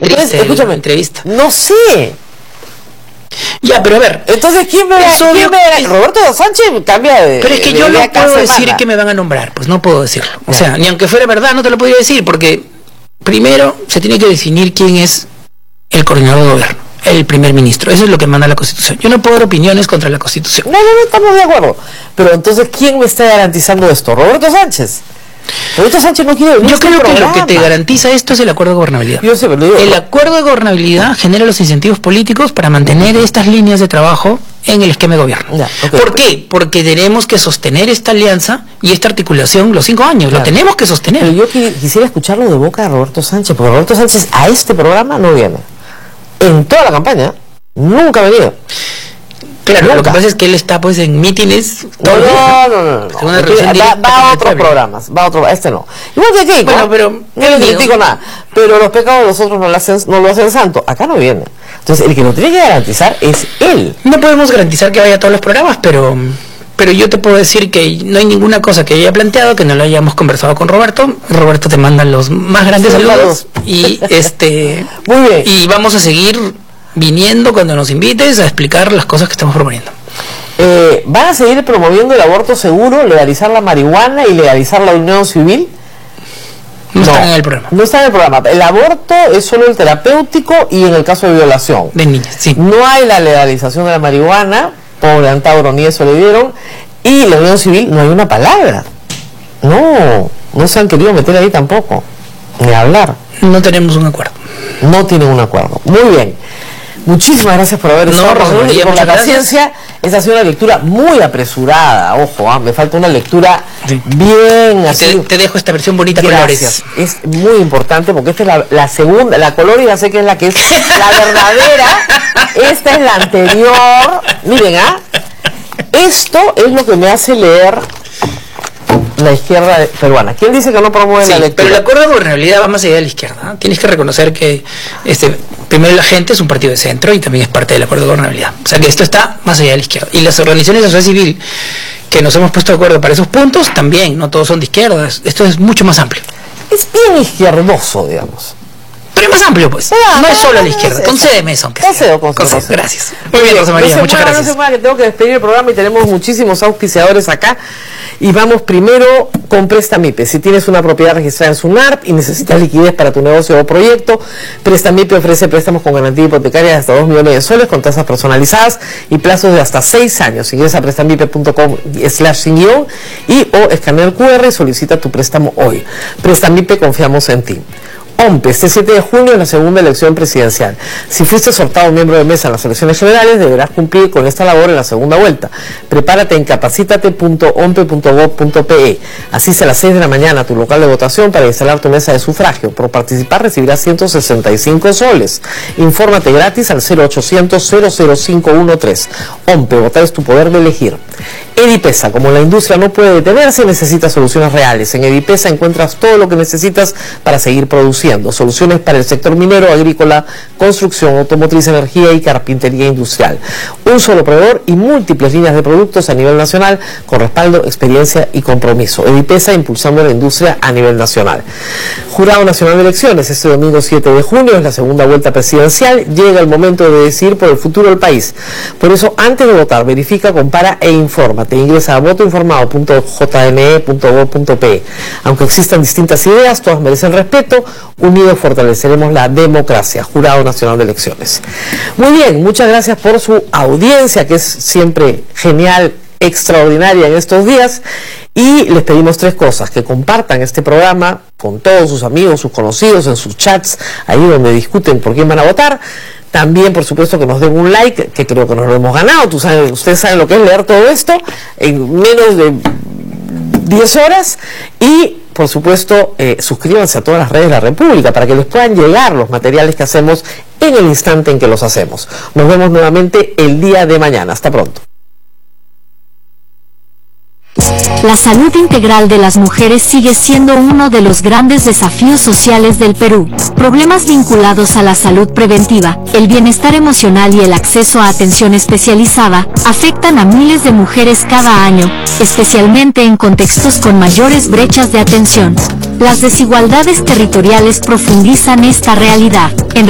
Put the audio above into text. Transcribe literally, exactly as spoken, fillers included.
triste. Entonces, escúchame, la entrevista. No sé. Ya, pero a ver. Entonces, ¿quién me va, ¿quién me va? Es... Roberto Sánchez cambia de. Pero es que de yo no puedo semana. decir que me van a nombrar, pues no puedo decirlo. O ya. sea, ni aunque fuera verdad, no te lo podría decir, porque primero se tiene que definir quién es el coordinador de gobierno, el primer ministro. Eso es lo que manda la Constitución. Yo no puedo dar opiniones contra la Constitución. No, no, no estamos de acuerdo. Pero entonces, ¿quién me está garantizando esto? Roberto Sánchez. Roberto Sánchez no quiere venir. Yo creo este que lo que te garantiza esto es el acuerdo de gobernabilidad. Yo sé, pero digo, el acuerdo de gobernabilidad genera los incentivos políticos para mantener estas líneas de trabajo en el esquema de gobierno. Ya, okay. ¿Por qué? Porque tenemos que sostener esta alianza y esta articulación los cinco años. Claro. Lo tenemos que sostener. Pero yo quisiera escucharlo de boca de Roberto Sánchez, porque Roberto Sánchez a este programa no viene. En toda la campaña nunca ha venido. Claro, nunca. Lo que pasa es que él está pues en mítines. No, no, no, no, no. Una Va, va a otros programas, va a otro, este no. Igual que aquí, bueno, ¿no? pero no le critico nada. Pero los pecados de los otros no lo hacen, no lo hacen santo. Acá no viene. Entonces el que lo tiene que garantizar es él. No podemos garantizar que vaya a todos los programas, pero pero yo te puedo decir que no hay ninguna cosa que haya planteado que no lo hayamos conversado con Roberto. Roberto te manda los más grandes sí, saludos y este muy bien. Y vamos a seguir viniendo cuando nos invites a explicar las cosas que estamos proponiendo. Eh, ¿Van a seguir promoviendo el aborto seguro, legalizar la marihuana y legalizar la unión civil? No, no están en el programa. No está en el programa. El aborto es solo el terapéutico y en el caso de violación. De niñas, sí. No hay la legalización de la marihuana, pobre Antauro, ni eso le dieron. Y la unión civil no hay una palabra. No, no se han querido meter ahí tampoco, ni hablar. No tenemos un acuerdo. No tienen un acuerdo. Muy bien. Muchísimas gracias por haber estado no, con nosotros y por la paciencia. Gracias. Esta ha sido una lectura muy apresurada. Ojo, ¿eh? Me falta una lectura sí. bien así. Te, te dejo esta versión bonita. Gracias. Colores. Es muy importante porque esta es la, la segunda, la color ya sé que es la que es la verdadera. Esta es la anterior. Miren, ¿ah? ¿eh? Esto es lo que me hace leer la izquierda peruana. ¿Quién dice que no promueve sí, la lectura? Pero el acuerdo de gobernabilidad va más allá de la izquierda. ¿eh? Tienes que reconocer que este primero la gente es un partido de centro y también es parte del acuerdo de gobernabilidad. O sea que esto está más allá de la izquierda. Y las organizaciones de la sociedad civil que nos hemos puesto de acuerdo para esos puntos también, no todos son de izquierda. Esto es mucho más amplio. Es bien izquierdoso, digamos. Pero es más amplio, pues. Ah, no es solo a la izquierda. Concédeme eso, aunque Concedo, concedo, sea. concedo. Gracias. Muy bien, Rosa María, no muchas mueva, gracias. No se mueva, que tengo que despedir el programa y tenemos muchísimos auspiciadores acá. Y vamos primero con Prestamipe. Si tienes una propiedad registrada en SUNARP y necesitas liquidez para tu negocio o proyecto, Prestamipe ofrece préstamos con garantía hipotecaria de hasta dos millones de soles con tasas personalizadas y plazos de hasta seis años. Ingresa a prestamipe punto com slash sin guión y o escanea el cu erre y solicita tu préstamo hoy. Prestamipe, confiamos en ti. OMPE, este siete de junio es la segunda elección presidencial. Si fuiste sortado miembro de mesa en las elecciones generales, deberás cumplir con esta labor en la segunda vuelta. Prepárate en capacítate punto ompe punto gob punto pe. Asiste a las seis de la mañana a tu local de votación para instalar tu mesa de sufragio. Por participar recibirás ciento sesenta y cinco soles. Infórmate gratis al cero ochocientos cero cero cinco uno tres. OMPE, votar es tu poder de elegir. Edipesa, como la industria no puede detenerse, necesita soluciones reales. En Edipesa encuentras todo lo que necesitas para seguir produciendo. Soluciones para el sector minero, agrícola, construcción, automotriz, energía y carpintería industrial. Un solo proveedor y múltiples líneas de productos a nivel nacional con respaldo, experiencia y compromiso. Edipesa impulsando la industria a nivel nacional. Jurado Nacional de Elecciones, este domingo siete de junio es la segunda vuelta presidencial. Llega el momento de decidir por el futuro del país. Por eso, antes de votar, verifica, compara e informa. Te ingresa a voto informado punto j n e punto gob punto pe. Aunque existan distintas ideas, todas merecen respeto. Unidos fortaleceremos la democracia. Jurado Nacional de Elecciones. Muy bien, muchas gracias por su audiencia, que es siempre genial, extraordinaria en estos días. Y les pedimos tres cosas: que compartan este programa con todos sus amigos, sus conocidos, en sus chats, ahí donde discuten por quién van a votar. También, por supuesto, que nos den un like, que creo que nos lo hemos ganado. Tú sabes, ustedes saben lo que es leer todo esto en menos de diez horas. Y, por supuesto, eh, suscríbanse a todas las redes de la República para que les puedan llegar los materiales que hacemos en el instante en que los hacemos. Nos vemos nuevamente el día de mañana. Hasta pronto. La salud integral de las mujeres sigue siendo uno de los grandes desafíos sociales del Perú. Problemas vinculados a la salud preventiva, el bienestar emocional y el acceso a atención especializada afectan a miles de mujeres cada año, especialmente en contextos con mayores brechas de atención. Las desigualdades territoriales profundizan esta realidad. En